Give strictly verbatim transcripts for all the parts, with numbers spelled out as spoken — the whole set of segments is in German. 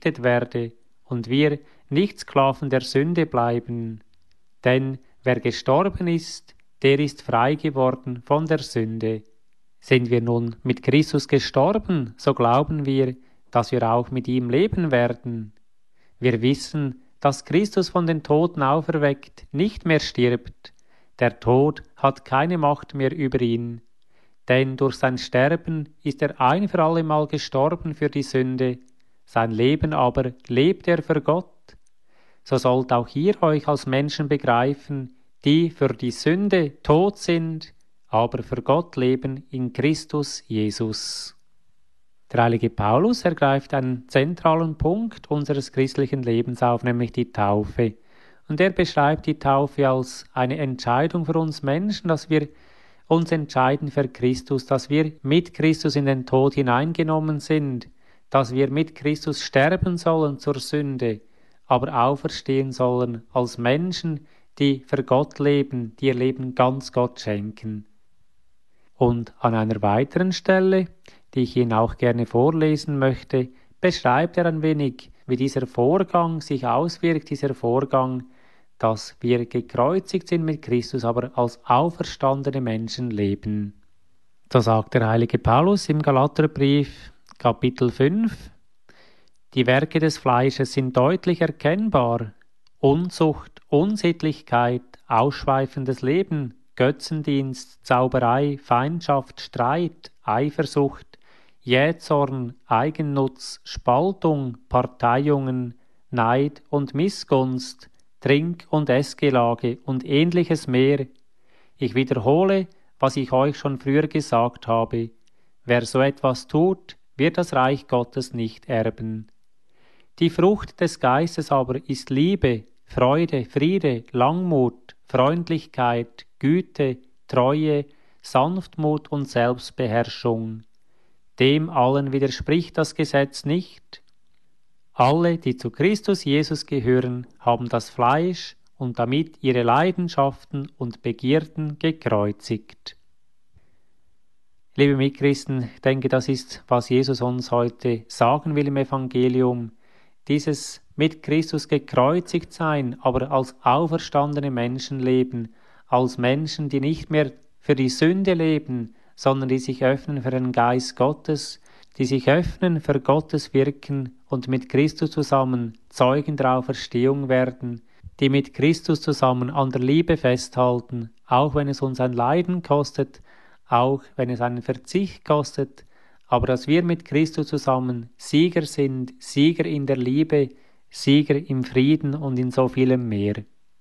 gerichtet werde und wir nicht Sklaven der Sünde bleiben. Denn wer gestorben ist, der ist frei geworden von der Sünde. Sind wir nun mit Christus gestorben, so glauben wir, dass wir auch mit ihm leben werden. Wir wissen, dass Christus von den Toten auferweckt nicht mehr stirbt. Der Tod hat keine Macht mehr über ihn. Denn durch sein Sterben ist er ein für allemal gestorben für die Sünde, sein Leben aber lebt er für Gott. So sollt auch ihr euch als Menschen begreifen, die für die Sünde tot sind, aber für Gott leben in Christus Jesus. Der heilige Paulus ergreift einen zentralen Punkt unseres christlichen Lebens auf, nämlich die Taufe. Und er beschreibt die Taufe als eine Entscheidung für uns Menschen, dass wir uns entscheiden für Christus, dass wir mit Christus in den Tod hineingenommen sind, dass wir mit Christus sterben sollen zur Sünde, aber auferstehen sollen als Menschen, die für Gott leben, die ihr Leben ganz Gott schenken. Und an einer weiteren Stelle, die ich Ihnen auch gerne vorlesen möchte, beschreibt er ein wenig, wie dieser Vorgang sich auswirkt, dieser Vorgang, dass wir gekreuzigt sind mit Christus, aber als auferstandene Menschen leben. So sagt der heilige Paulus im Galaterbrief, Kapitel fünf, die Werke des Fleisches sind deutlich erkennbar: Unzucht, Unsittlichkeit, ausschweifendes Leben, Götzendienst, Zauberei, Feindschaft, Streit, Eifersucht, Jähzorn, Eigennutz, Spaltung, Parteiungen, Neid und Missgunst, Trink- und Essgelage und ähnliches mehr. Ich wiederhole, was ich euch schon früher gesagt habe: Wer so etwas tut, wird das Reich Gottes nicht erben. Die Frucht des Geistes aber ist Liebe, Freude, Friede, Langmut, Freundlichkeit, Güte, Treue, Sanftmut und Selbstbeherrschung. Dem allen widerspricht das Gesetz nicht. Alle, die zu Christus Jesus gehören, haben das Fleisch und damit ihre Leidenschaften und Begierden gekreuzigt. Liebe Mitchristen, ich denke, das ist, was Jesus uns heute sagen will im Evangelium. Dieses mit Christus gekreuzigt sein, aber als auferstandene Menschen leben, als Menschen, die nicht mehr für die Sünde leben, sondern die sich öffnen für den Geist Gottes, die sich öffnen für Gottes Wirken und mit Christus zusammen Zeugen der Auferstehung werden, die mit Christus zusammen an der Liebe festhalten, auch wenn es uns ein Leiden kostet, auch wenn es einen Verzicht kostet, aber dass wir mit Christus zusammen Sieger sind, Sieger in der Liebe, Sieger im Frieden und in so vielem mehr.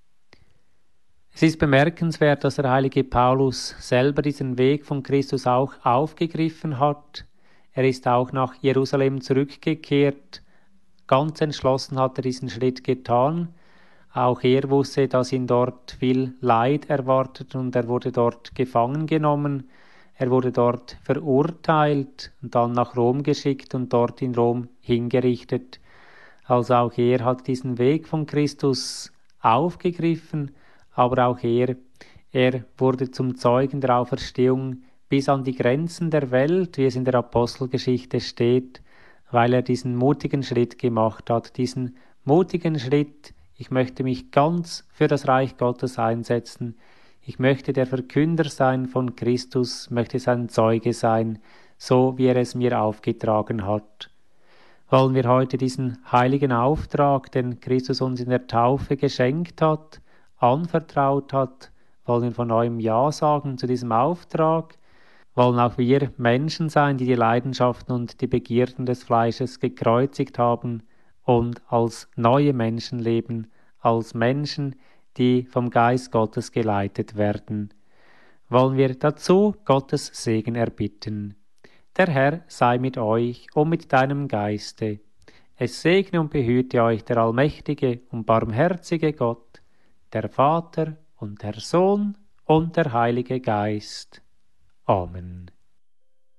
Es ist bemerkenswert, dass der heilige Paulus selber diesen Weg von Christus auch aufgegriffen hat. Er ist auch nach Jerusalem zurückgekehrt. Ganz entschlossen hat er diesen Schritt getan. Auch er wusste, dass ihn dort viel Leid erwartet und er wurde dort gefangen genommen. Er wurde dort verurteilt und dann nach Rom geschickt und dort in Rom hingerichtet. Also auch er hat diesen Weg von Christus aufgegriffen, aber auch er, er wurde zum Zeugen der Auferstehung bis an die Grenzen der Welt, wie es in der Apostelgeschichte steht, weil er diesen mutigen Schritt gemacht hat, diesen mutigen Schritt, ich möchte mich ganz für das Reich Gottes einsetzen, ich möchte der Verkünder sein von Christus, möchte sein Zeuge sein, so wie er es mir aufgetragen hat. Wollen wir heute diesen heiligen Auftrag, den Christus uns in der Taufe geschenkt hat, anvertraut hat, wollen wir von neuem Ja sagen zu diesem Auftrag, wollen auch wir Menschen sein, die die Leidenschaften und die Begierden des Fleisches gekreuzigt haben und als neue Menschen leben, als Menschen, die vom Geist Gottes geleitet werden. Wollen wir dazu Gottes Segen erbitten. Der Herr sei mit euch und mit deinem Geiste. Es segne und behüte euch der allmächtige und barmherzige Gott, der Vater und der Sohn und der Heilige Geist. Amen.